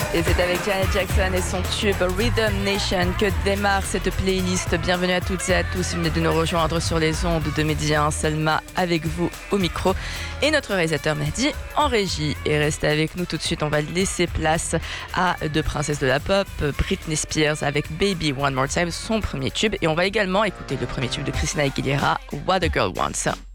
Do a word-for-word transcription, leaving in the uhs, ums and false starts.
Et c'est avec Janet Jackson et son tube Rhythm Nation que démarre cette playlist. Bienvenue à toutes et à tous. Venez de nous rejoindre sur les ondes de Média. Selma avec vous au micro et notre réalisateur Mehdi en régie. Et restez avec nous tout de suite. On va laisser place à deux princesses de la pop, Britney Spears avec Baby One More Time, son premier tube. Et on va également écouter le premier tube de Christina Aguilera, What a Girl Wants.